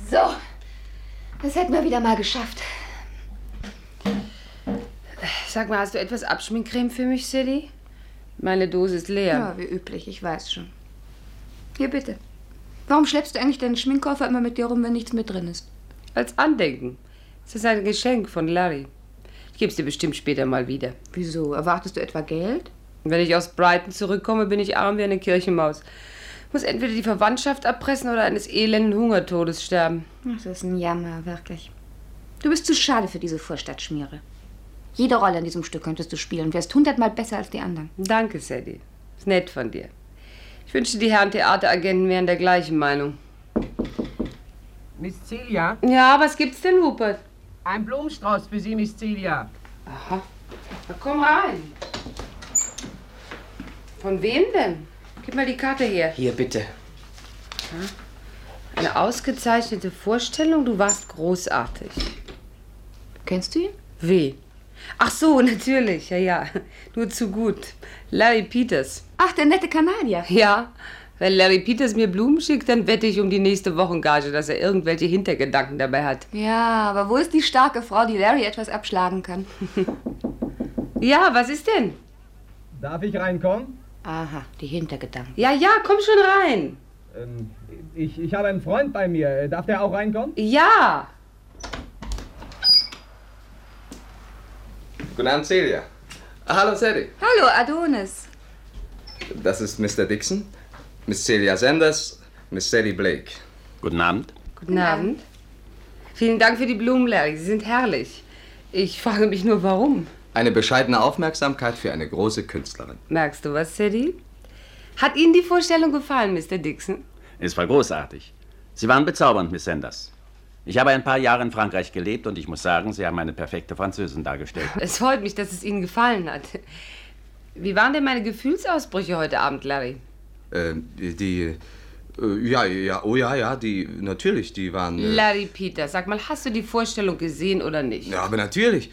So, das hätten wir wieder mal geschafft. Sag mal, hast du etwas Abschminkcreme für mich, Sadie? Meine Dose ist leer. Ja, wie üblich, ich weiß schon. Hier, bitte. Warum schleppst du eigentlich deinen Schminkkoffer immer mit dir rum, wenn nichts mit drin ist? Als Andenken. Das ist ein Geschenk von Larry. Ich gebe es dir bestimmt später mal wieder. Wieso? Erwartest du etwa Geld? Wenn ich aus Brighton zurückkomme, bin ich arm wie eine Kirchenmaus. Muss entweder die Verwandtschaft erpressen oder eines elenden Hungertodes sterben. Das ist ein Jammer, wirklich. Du bist zu schade für diese Vorstadtschmiere. Jede Rolle in diesem Stück könntest du spielen. Wärst 100-mal besser als die anderen. Danke, Sadie. Ist nett von dir. Ich wünschte, die Herren Theateragenten wären der gleichen Meinung. Miss Celia? Ja, was gibt's denn, Rupert? Ein Blumenstrauß für Sie, Miss Celia. Aha. Na, komm rein. Von wem denn? Gib mal die Karte her. Hier, bitte. Eine ausgezeichnete Vorstellung. Du warst großartig. Kennst du ihn? Wen? Ach so, natürlich. Ja. Nur zu gut. Larry Peters. Ach, der nette Kanadier. Ja. Wenn Larry Peters mir Blumen schickt, dann wette ich um die nächste Wochengage, dass er irgendwelche Hintergedanken dabei hat. Ja, aber wo ist die starke Frau, die Larry etwas abschlagen kann? Ja, was ist denn? Darf ich reinkommen? Aha, die Hintergedanken. Ja, komm schon rein. Ich habe einen Freund bei mir. Darf der auch reinkommen? Ja. Guten Abend, Celia. Hallo, Sadie. Hallo, Adonis. Das ist Mr. Dixon, Miss Celia Sanders, Miss Sadie Blake. Guten Abend. Guten Abend. Vielen Dank für die Blumen, Larry. Sie sind herrlich. Ich frage mich nur, warum. Eine bescheidene Aufmerksamkeit für eine große Künstlerin. Merkst du was, Sadie? Hat Ihnen die Vorstellung gefallen, Mr. Dixon? Es war großartig. Sie waren bezaubernd, Miss Sanders. Ich habe ein paar Jahre in Frankreich gelebt und ich muss sagen, Sie haben eine perfekte Französin dargestellt. Es freut mich, dass es Ihnen gefallen hat. Wie waren denn meine Gefühlsausbrüche heute Abend, Larry? Natürlich, die waren... Larry Peters, sag mal, hast du die Vorstellung gesehen oder nicht? Ja, aber natürlich.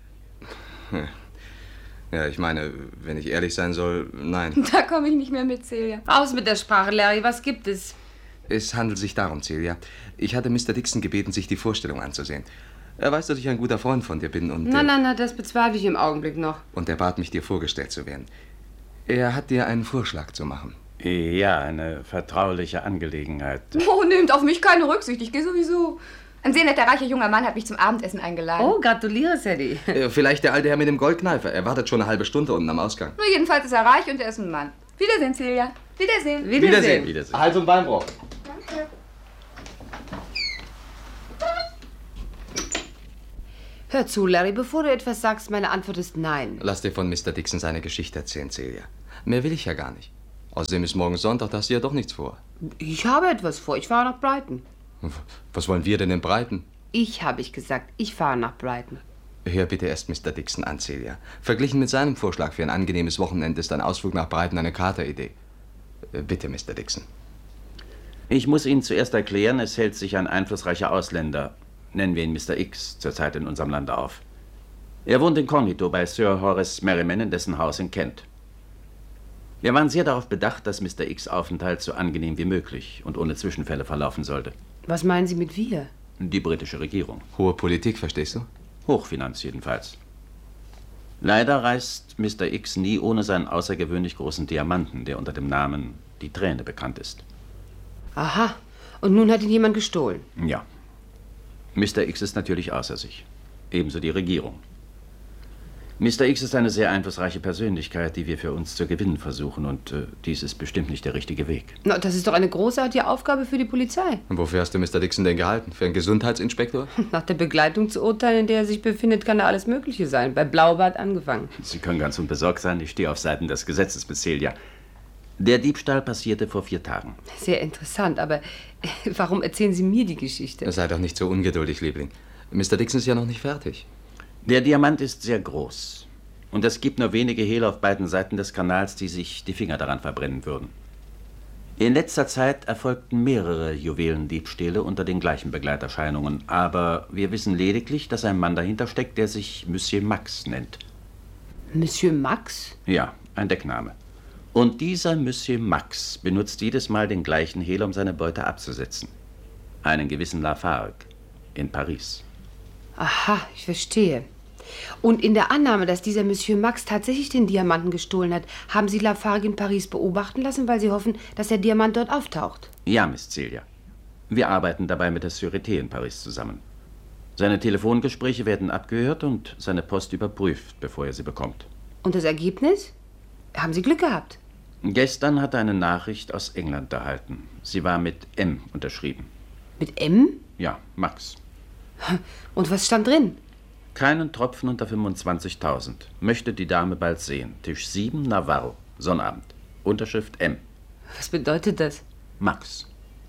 Ja, ich meine, wenn ich ehrlich sein soll, nein. Da komme ich nicht mehr mit, Celia. Raus mit der Sprache, Larry, was gibt es? Es handelt sich darum, Celia. Ich hatte Mr. Dixon gebeten, sich die Vorstellung anzusehen. Er weiß, dass ich ein guter Freund von dir bin und... Na, das bezweifle ich im Augenblick noch. Und er bat mich, dir vorgestellt zu werden. Er hat dir einen Vorschlag zu machen. Ja, eine vertrauliche Angelegenheit. Oh, nehmt auf mich keine Rücksicht, ich gehe sowieso. Ein sehr netter, reicher junger Mann hat mich zum Abendessen eingeladen. Oh, gratuliere, Sadie. Vielleicht der alte Herr mit dem Goldkneifer. Er wartet schon eine halbe Stunde unten am Ausgang. Nur jedenfalls ist er reich und er ist ein Mann. Wiedersehen, Celia. Wiedersehen. Wiedersehen. Hals- und Beinbruch. Danke. Hör zu, Larry, bevor du etwas sagst, meine Antwort ist nein. Lass dir von Mr. Dixon seine Geschichte erzählen, Celia. Mehr will ich ja gar nicht. Außerdem ist morgen Sonntag, da hast du ja doch nichts vor. Ich habe etwas vor. Ich fahre nach Brighton. Was wollen wir denn in Brighton? Ich gesagt. Ich fahre nach Brighton. Hör bitte erst Mr. Dixon an, Celia. Verglichen mit seinem Vorschlag für ein angenehmes Wochenende ist ein Ausflug nach Brighton eine Kateridee. Bitte, Mr. Dixon. Ich muss Ihnen zuerst erklären, es hält sich ein einflussreicher Ausländer, nennen wir ihn Mr. X, zurzeit in unserem Lande auf. Er wohnt inkognito bei Sir Horace Merriman in dessen Haus in Kent. Wir waren sehr darauf bedacht, dass Mr. X' Aufenthalt so angenehm wie möglich und ohne Zwischenfälle verlaufen sollte. Was meinen Sie mit wir? Die britische Regierung. Hohe Politik, verstehst du? Hochfinanz jedenfalls. Leider reist Mr. X nie ohne seinen außergewöhnlich großen Diamanten, der unter dem Namen die Träne bekannt ist. Aha. Und nun hat ihn jemand gestohlen. Ja. Mr. X ist natürlich außer sich. Ebenso die Regierung. Mr. X ist eine sehr einflussreiche Persönlichkeit, die wir für uns zu gewinnen versuchen. Und dies ist bestimmt nicht der richtige Weg. Na, das ist doch eine großartige Aufgabe für die Polizei. Und wofür hast du Mr. Dixon denn gehalten? Für einen Gesundheitsinspektor? Nach der Begleitung zu urteilen, in der er sich befindet, kann da alles Mögliche sein. Bei Blaubart angefangen. Sie können ganz unbesorgt sein. Ich stehe auf Seiten des Gesetzes, Miss Celia. Der Diebstahl passierte vor 4 Tagen. Sehr interessant, aber warum erzählen Sie mir die Geschichte? Sei doch nicht so ungeduldig, Liebling. Mr. Dixon ist ja noch nicht fertig. Der Diamant ist sehr groß. Und es gibt nur wenige Hehler auf beiden Seiten des Kanals, die sich die Finger daran verbrennen würden. In letzter Zeit erfolgten mehrere Juwelendiebstähle unter den gleichen Begleiterscheinungen. Aber wir wissen lediglich, dass ein Mann dahinter steckt, der sich Monsieur Max nennt. Monsieur Max? Ja, ein Deckname. Und dieser Monsieur Max benutzt jedes Mal den gleichen Hehler, um seine Beute abzusetzen. Einen gewissen Lafargue in Paris. Aha, ich verstehe. Und in der Annahme, dass dieser Monsieur Max tatsächlich den Diamanten gestohlen hat, haben Sie Lafargue in Paris beobachten lassen, weil Sie hoffen, dass der Diamant dort auftaucht? Ja, Miss Celia. Wir arbeiten dabei mit der Sûreté in Paris zusammen. Seine Telefongespräche werden abgehört und seine Post überprüft, bevor er sie bekommt. Und das Ergebnis? Haben Sie Glück gehabt? Gestern hat er eine Nachricht aus England erhalten. Sie war mit M unterschrieben. Mit M? Ja, Max. Und was stand drin? Keinen Tropfen unter 25.000. Möchte die Dame bald sehen. Tisch 7, Navarro. Sonnabend. Unterschrift M. Was bedeutet das? Max.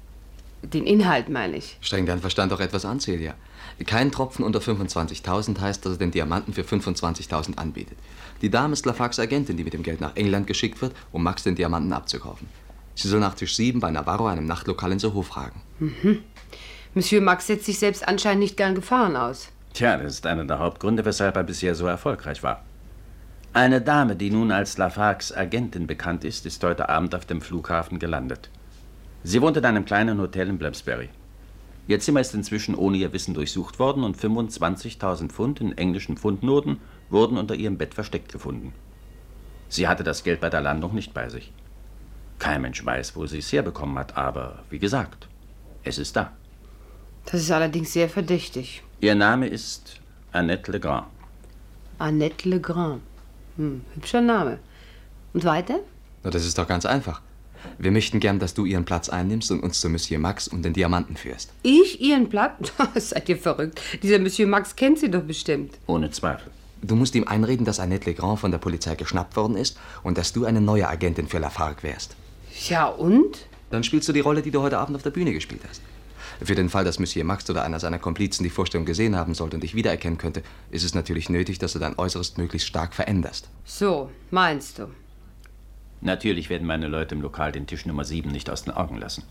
Den Inhalt, meine ich. Streng deinen Verstand doch etwas an, Celia. Kein Tropfen unter 25.000 heißt, dass er den Diamanten für 25.000 anbietet. Die Dame ist Lafargues Agentin, die mit dem Geld nach England geschickt wird, um Max den Diamanten abzukaufen. Sie soll nach Tisch 7 bei Navarro, einem Nachtlokal in Soho, fragen. Monsieur Max setzt sich selbst anscheinend nicht gern Gefahren aus. Tja, das ist einer der Hauptgründe, weshalb er bisher so erfolgreich war. Eine Dame, die nun als Lafargues Agentin bekannt ist, ist heute Abend auf dem Flughafen gelandet. Sie wohnt in einem kleinen Hotel in Bloomsbury. Ihr Zimmer ist inzwischen ohne ihr Wissen durchsucht worden und 25.000 Pfund in englischen Pfundnoten wurden unter ihrem Bett versteckt gefunden. Sie hatte das Geld bei der Landung nicht bei sich. Kein Mensch weiß, wo sie es herbekommen hat, aber wie gesagt, es ist da. Das ist allerdings sehr verdächtig. Ihr Name ist Annette Legrand. Annette Legrand. Hübscher Name. Und weiter? Na, das ist doch ganz einfach. Wir möchten gern, dass du ihren Platz einnimmst und uns zu Monsieur Max und den Diamanten führst. Ich Ihren Platz? Seid ihr verrückt? Dieser Monsieur Max kennt Sie doch bestimmt. Ohne Zweifel. Du musst ihm einreden, dass Annette Legrand von der Polizei geschnappt worden ist und dass du eine neue Agentin für Lafargue wärst. Ja, und? Dann spielst du die Rolle, die du heute Abend auf der Bühne gespielt hast. Für den Fall, dass Monsieur Max oder einer seiner Komplizen die Vorstellung gesehen haben sollte und dich wiedererkennen könnte, ist es natürlich nötig, dass du dein Äußeres möglichst stark veränderst. So, meinst du? Natürlich werden meine Leute im Lokal den Tisch Nummer 7 nicht aus den Augen lassen.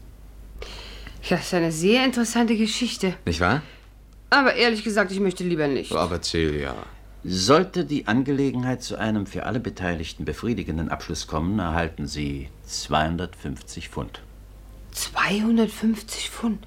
Ja, das ist eine sehr interessante Geschichte. Nicht wahr? Aber ehrlich gesagt, ich möchte lieber nicht. Aber Celia. Sollte die Angelegenheit zu einem für alle Beteiligten befriedigenden Abschluss kommen, erhalten Sie 250 Pfund. 250 Pfund?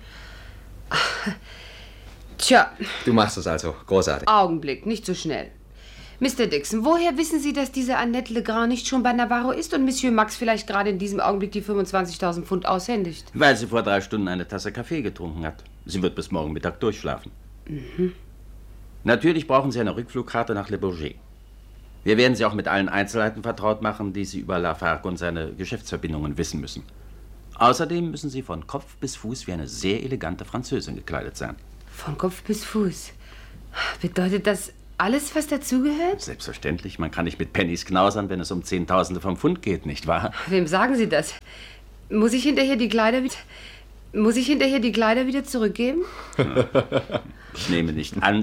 Tja, Du machst es also. Großartig. Augenblick, nicht so schnell. Mr. Dixon, woher wissen Sie, dass diese Annette Legrand nicht schon bei Navarro ist und Monsieur Max vielleicht gerade in diesem Augenblick die 25.000 Pfund aushändigt? Weil sie vor 3 Stunden eine Tasse Kaffee getrunken hat. Sie wird bis morgen Mittag durchschlafen. Natürlich brauchen Sie eine Rückflugkarte nach Le Bourget. Wir werden Sie auch mit allen Einzelheiten vertraut machen, die Sie über Lafargue und seine Geschäftsverbindungen wissen müssen. Außerdem müssen Sie von Kopf bis Fuß wie eine sehr elegante Französin gekleidet sein. Von Kopf bis Fuß. Bedeutet das alles, was dazugehört? Selbstverständlich, man kann nicht mit Pennies knausern, wenn es um Zehntausende vom Pfund geht, nicht wahr? Wem sagen Sie das? Muss ich hinterher die Kleider wieder zurückgeben? Ich nehme nicht an,